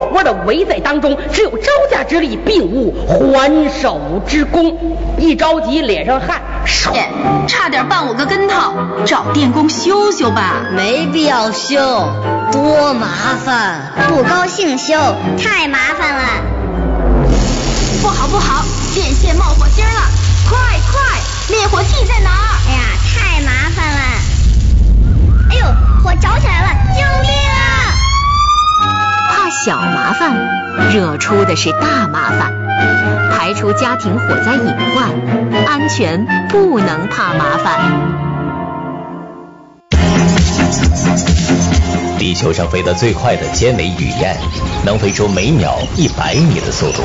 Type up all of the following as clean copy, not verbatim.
窝的围在当中，只有招架之力，并无还手之功。一着急，脸上汗， 差点绊我个跟头，找电工修修吧。 没必要修，多麻烦。 不高兴修，太麻烦了。 不好，电线冒火星了，快，灭火器在哪儿？ 哎呀，太麻烦了。哎呦，火着起来了，救命啊！ 怕小麻烦，惹出的是大麻烦。排除家庭火灾隐患，安全不能怕麻烦。 地球上飞得最快的尖尾雨燕，能飞出每秒100米的速度。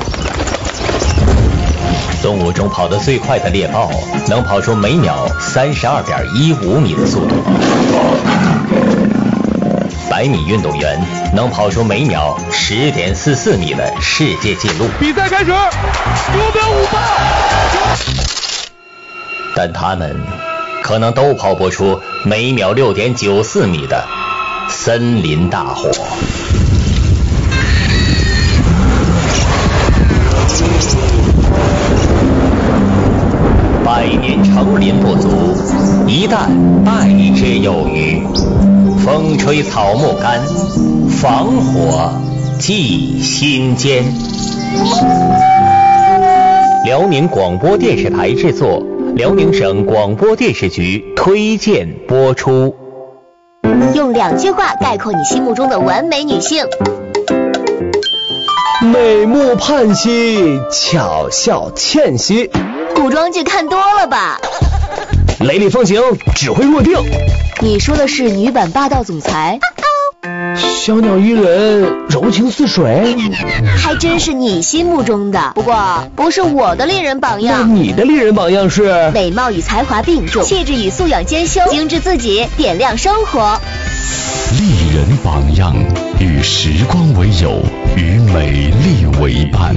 动物中跑得最快的猎豹，能跑出每秒32.15米的速度。100米运动员能跑出每秒10.44米的世界纪录。 比赛开始，9秒58。 但他们可能都跑不出每秒6.94米的森林大火。100年成林不足，一旦败之有余。风吹草木干，防火记心间。辽宁广播电视台制作，辽宁省广播电视局推荐播出。 用2句话概括你心目中的完美女性： 美目盼兮，巧笑倩兮。 古装剧看多了吧？ 雷厉风行，指挥若定。 你说的是女版霸道总裁？ 小鸟依人，柔情似水。 还真是你心目中的，不过不是我的猎人榜样。 那你的猎人榜样是？ 美貌与才华并重，气质与素养兼修，精致自己，点亮生活。 丽人榜样，与时光为友，与美丽为伴。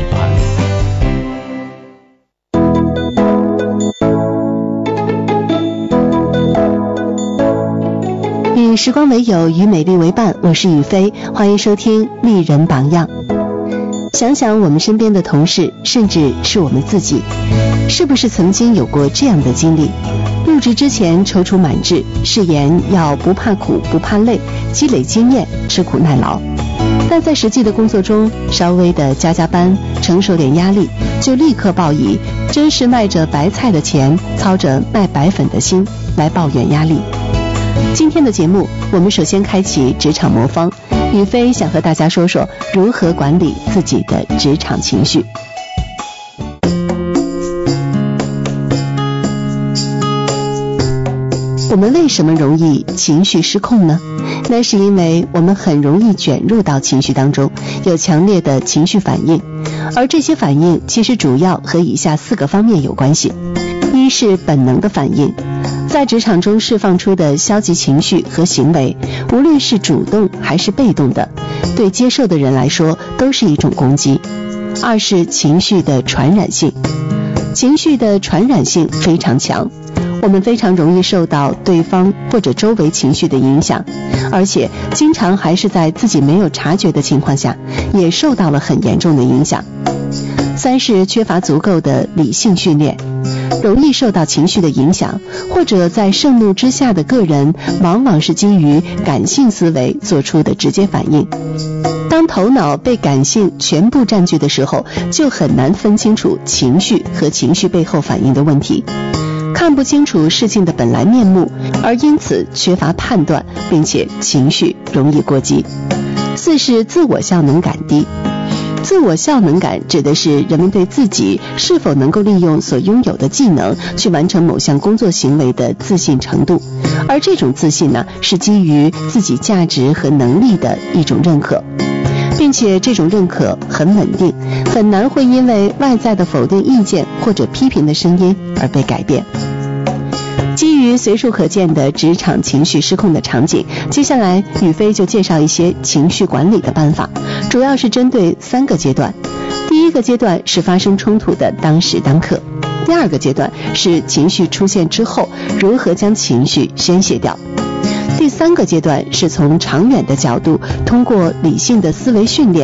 与时光为友，与美丽为伴，我是雨飞，欢迎收听丽人榜样。想想我们身边的同事，甚至是我们自己，是不是曾经有过这样的经历？入职之前踌躇满志，誓言要不怕苦不怕累，积累经验，吃苦耐劳。但在实际的工作中，稍微的加班，承受点压力，就立刻报以真是卖着白菜的钱，操着卖白粉的心来抱怨压力。今天的节目，我们首先开启职场魔方，雨飞想和大家说说如何管理自己的职场情绪。我们为什么容易情绪失控呢？那是因为我们很容易卷入到情绪当中，有强烈的情绪反应，而这些反应其实主要和以下4个方面有关系。一是本能的反应，在职场中释放出的消极情绪和行为，无论是主动还是被动的，对接受的人来说都是一种攻击。二是情绪的传染性，情绪的传染性非常强，我们非常容易受到对方或者周围情绪的影响，而且经常还是在自己没有察觉的情况下，也受到了很严重的影响。三是缺乏足够的理性训练，容易受到情绪的影响，或者在盛怒之下的个人往往是基于感性思维做出的直接反应。当头脑被感性全部占据的时候，就很难分清楚情绪和情绪背后反映的问题，看不清楚事情的本来面目，而因此缺乏判断，并且情绪容易过激。四是自我效能感低。自我效能感指的是人们对自己是否能够利用所拥有的技能去完成某项工作行为的自信程度，而这种自信呢，是基于自己价值和能力的一种认可，并且这种认可很稳定，很难会因为外在的否定意见或者批评的声音而被改变。基于随处可见的职场情绪失控的场景，接下来雨飞就介绍一些情绪管理的办法，主要是针对3个阶段。第一个阶段是发生冲突的当时当刻，第2个阶段是情绪出现之后如何将情绪宣泄掉，第3个阶段是从长远的角度，通过理性的思维训练